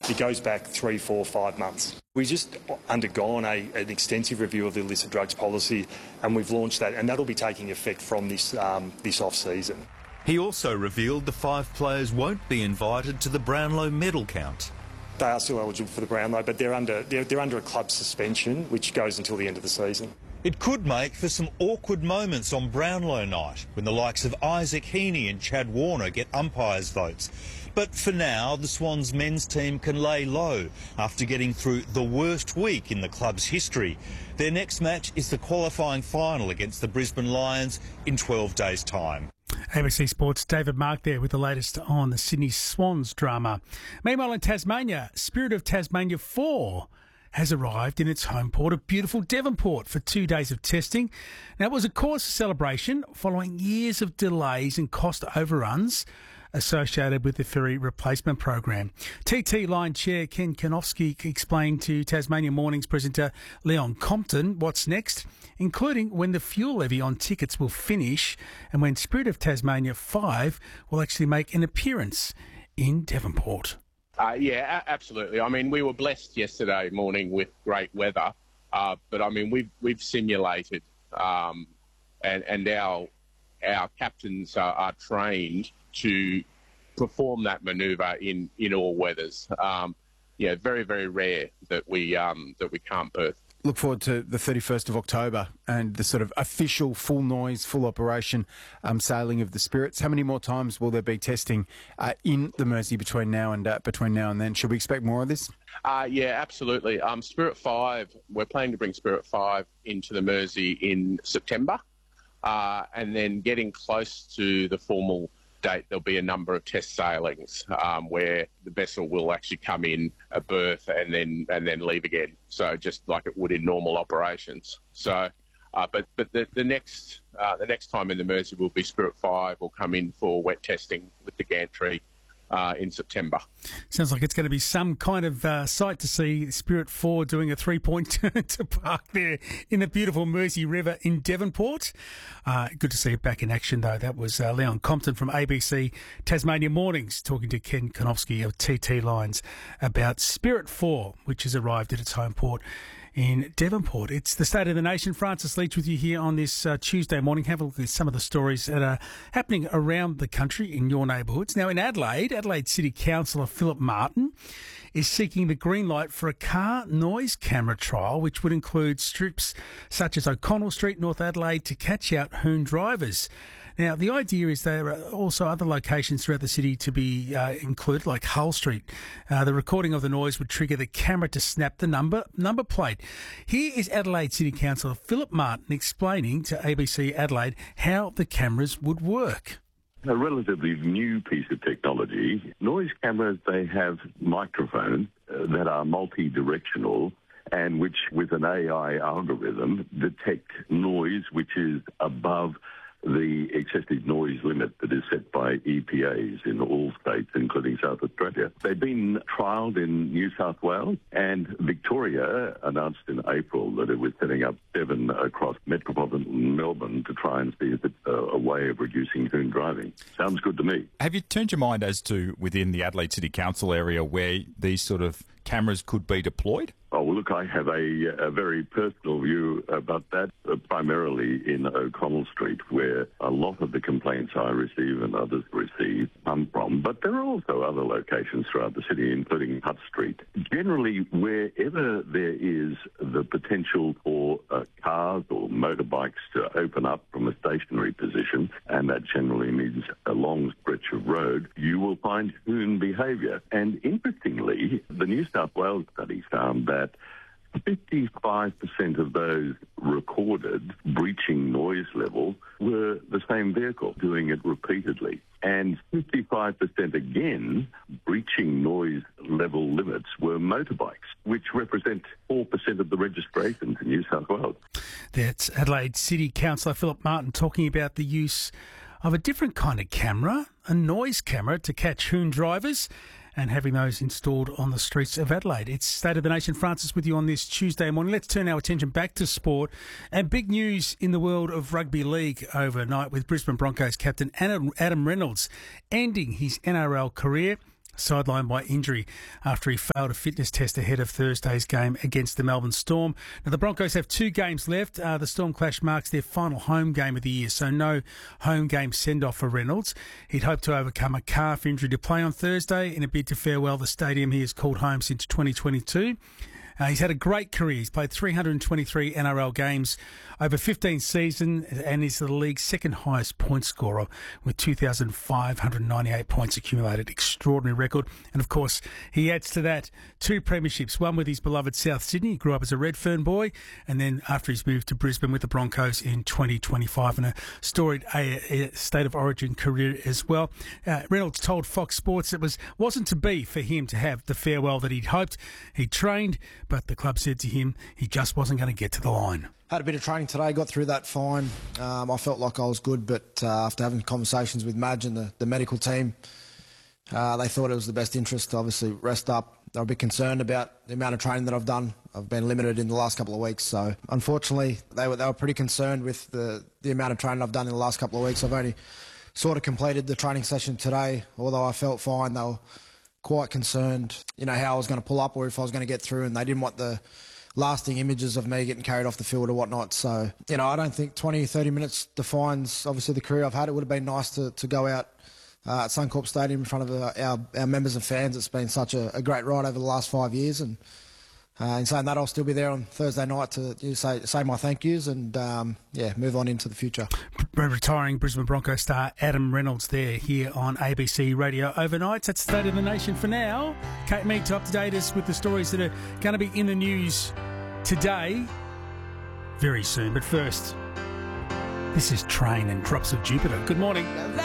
It goes back 3, 4, 5 months. We've just undergone an extensive review of the illicit drugs policy, and we've launched that, and that'll be taking effect from this off-season. He also revealed the 5 players won't be invited to the Brownlow medal count. They are still eligible for the Brownlow, but they're under a club suspension, which goes until the end of the season. It could make for some awkward moments on Brownlow night when the likes of Isaac Heaney and Chad Warner get umpires' votes. But for now, the Swans men's team can lay low after getting through the worst week in the club's history. Their next match is the qualifying final against the Brisbane Lions in 12 days' time. ABC Sports' David Mark there with the latest on the Sydney Swans drama. Meanwhile in Tasmania, Spirit of Tasmania 4 has arrived in its home port of beautiful Devonport for 2 days of testing. Now, it was a cause for celebration following years of delays and cost overruns associated with the ferry replacement program. TT Line Chair Ken Konofsky explained to Tasmania Mornings presenter Leon Compton what's next, including when the fuel levy on tickets will finish and when Spirit of Tasmania 5 will actually make an appearance in Devonport. Yeah, absolutely. I mean, we were blessed yesterday morning with great weather, but I mean, we've simulated, and our captains are trained to perform that manoeuvre in all weathers. Very, very rare that we can't berth. Look forward to the 31st of October and the sort of official full noise, full operation sailing of the Spirits. How many more times will there be testing in the Mersey between now and then? Should we expect more of this? Yeah, absolutely. Spirit 5, we're planning to bring Spirit 5 into the Mersey in September, and then getting close to the formal date, there'll be a number of test sailings where the vessel will actually come in, a berth, and then leave again. So just like it would in normal operations. So, but the next time in the Mersey will be Spirit 5 will come in for wet testing with the gantry in September. Sounds like it's going to be some kind of sight to see Spirit 4 doing a 3-point turn to park there in the beautiful Mersey River in Devonport. Good to see it back in action, though. That was Leon Compton from ABC Tasmania Mornings talking to Ken Konofsky of TT Lines about Spirit 4, which has arrived at its home port in Devonport. It's the State of the Nation. Francis Leach with you here on this Tuesday morning. Have a look at some of the stories that are happening around the country in your neighbourhoods. Now in Adelaide City Councillor Philip Martin is seeking the green light for a car noise camera trial, which would include strips such as O'Connell Street, North Adelaide, to catch out hoon drivers. Now, the idea is there are also other locations throughout the city to be included, like Hull Street. The recording of the noise would trigger the camera to snap the number plate. Here is Adelaide City Councillor Philip Martin explaining to ABC Adelaide how the cameras would work. A relatively new piece of technology. Noise cameras, they have microphones that are multi-directional and which, with an AI algorithm, detect noise which is above the excessive noise limit that is set by EPAs in all states, including South Australia. They've been trialled in New South Wales, and Victoria announced in April that it was setting up 7 across metropolitan Melbourne to try and see if it's a way of reducing hoon driving. Sounds good to me. Have you turned your mind as to within the Adelaide City Council area where these sort of cameras could be deployed? Oh, well, look, I have a very personal view about that, primarily in O'Connell Street, where a lot of the complaints I receive and others receive come from. But there are also other locations throughout the city, including Hutt Street. Generally, wherever there is the potential for cars or motorbikes to open up from a stationary position, and that generally means a long stretch of road, you will find hoon behaviour. And interestingly, the New South Wales study found that 55% of those recorded breaching noise level were the same vehicle doing it repeatedly. And 55% again breaching noise level limits were motorbikes, which represent 4% of the registrations in New South Wales. That's Adelaide City Councillor Philip Martin talking about the use of a different kind of camera, a noise camera, to catch hoon drivers, and having those installed on the streets of Adelaide. It's State of the Nation. Francis with you on this Tuesday morning. Let's turn our attention back to sport. And big news in the world of rugby league overnight with Brisbane Broncos captain Adam Reynolds ending his NRL career sidelined by injury after he failed a fitness test ahead of Thursday's game against the Melbourne Storm. Now, the Broncos have 2 games left. The Storm clash marks their final home game of the year, so no home game send-off for Reynolds. He'd hoped to overcome a calf injury to play on Thursday in a bid to farewell the stadium he has called home since 2022. He's had a great career. He's played 323 NRL games over 15 seasons and is the league's second highest point scorer with 2,598 points accumulated. Extraordinary record. And of course, he adds to that 2 premierships, one with his beloved South Sydney. He grew up as a Redfern boy, and then after he's moved to Brisbane with the Broncos in 2025, and a storied State of Origin career as well. Reynolds told Fox Sports it wasn't to be for him to have the farewell that he'd hoped. He trained, but the club said to him he just wasn't going to get to the line. Had a bit of training today, got through that fine. I felt like I was good, but after having conversations with Madge and the medical team, they thought it was the best interest to obviously rest up. They were a bit concerned about the amount of training that I've done. I've been limited in the last couple of weeks, so unfortunately they were pretty concerned with the amount of training I've done in the last couple of weeks. I've only sort of completed the training session today, although I felt fine. They were quite concerned, how I was going to pull up or if I was going to get through, and they didn't want the lasting images of me getting carried off the field or whatnot. So, I don't think 20, 30 minutes defines, obviously, the career I've had. It would have been nice to go out at Suncorp Stadium in front of our members and fans. It's been such a great ride over the last 5 years. And in saying that, I'll still be there on Thursday night to say my thank yous and, move on into the future. Retiring Brisbane Broncos star Adam Reynolds there here on ABC Radio Overnight. That's the State of the Nation for now. Kate Mead to update us with the stories that are going to be in the news today very soon. But first, this is Train and Drops of Jupiter. Good morning.